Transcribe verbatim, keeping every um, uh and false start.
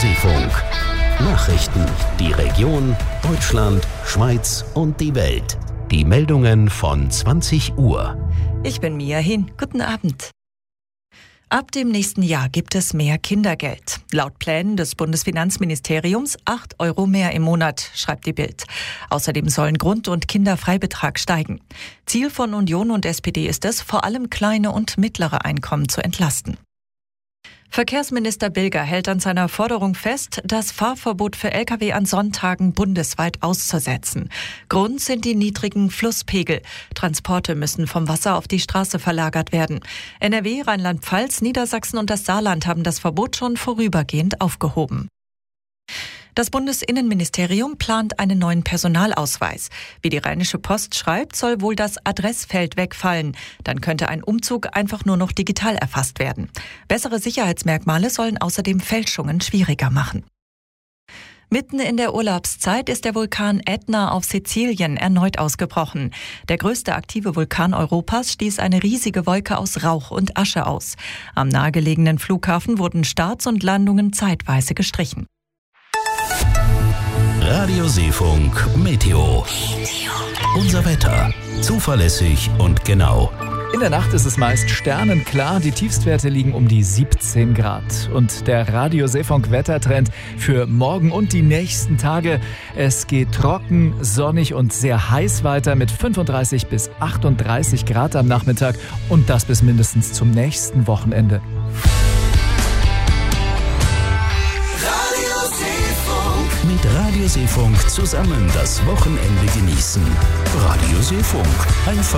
Seefunk. Nachrichten, die Region, Deutschland, Schweiz und die Welt. Die Meldungen von zwanzig Uhr. Ich bin Mia Hin. Guten Abend. Ab dem nächsten Jahr gibt es mehr Kindergeld. Laut Plänen des Bundesfinanzministeriums acht Euro mehr im Monat, schreibt die Bild. Außerdem sollen Grund- und Kinderfreibetrag steigen. Ziel von Union und S P D ist es, vor allem kleine und mittlere Einkommen zu entlasten. Verkehrsminister Bilger hält an seiner Forderung fest, das Fahrverbot für L K W an Sonntagen bundesweit auszusetzen. Grund sind die niedrigen Flusspegel. Transporte müssen vom Wasser auf die Straße verlagert werden. N R W, Rheinland-Pfalz, Niedersachsen und das Saarland haben das Verbot schon vorübergehend aufgehoben. Das Bundesinnenministerium plant einen neuen Personalausweis. Wie die Rheinische Post schreibt, soll wohl das Adressfeld wegfallen. Dann könnte ein Umzug einfach nur noch digital erfasst werden. Bessere Sicherheitsmerkmale sollen außerdem Fälschungen schwieriger machen. Mitten in der Urlaubszeit ist der Vulkan Ätna auf Sizilien erneut ausgebrochen. Der größte aktive Vulkan Europas stieß eine riesige Wolke aus Rauch und Asche aus. Am nahegelegenen Flughafen wurden Starts und Landungen zeitweise gestrichen. Radio Seefunk Meteo. Unser Wetter. Zuverlässig und genau. In der Nacht ist es meist sternenklar. Die Tiefstwerte liegen um die siebzehn Grad. Und der Radio Seefunk Wettertrend für morgen und die nächsten Tage. Es geht trocken, sonnig und sehr heiß weiter mit fünfunddreißig bis achtunddreißig Grad am Nachmittag. Und das bis mindestens zum nächsten Wochenende. Mit Radio Seefunk zusammen das Wochenende genießen. Radio Seefunk. Einfach